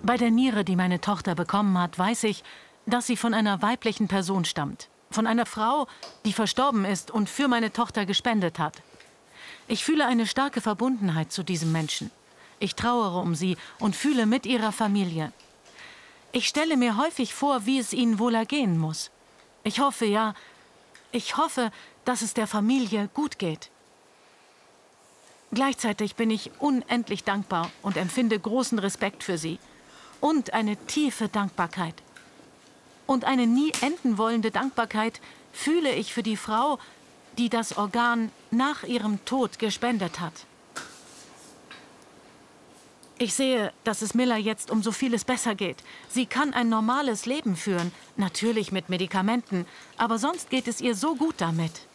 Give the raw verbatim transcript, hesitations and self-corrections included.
Bei der Niere, die meine Tochter bekommen hat, weiß ich, dass sie von einer weiblichen Person stammt. Von einer Frau, die verstorben ist und für meine Tochter gespendet hat. Ich fühle eine starke Verbundenheit zu diesem Menschen. Ich trauere um sie und fühle mit ihrer Familie. Ich stelle mir häufig vor, wie es ihnen wohl ergehen muss. Ich hoffe, ja, ich hoffe, dass es der Familie gut geht. Gleichzeitig bin ich unendlich dankbar und empfinde großen Respekt für sie. Und eine tiefe Dankbarkeit. Und eine nie enden wollende Dankbarkeit fühle ich für die Frau, die das Organ nach ihrem Tod gespendet hat. Ich sehe, dass es Miller jetzt um so vieles besser geht. Sie kann ein normales Leben führen, natürlich mit Medikamenten, aber sonst geht es ihr so gut damit.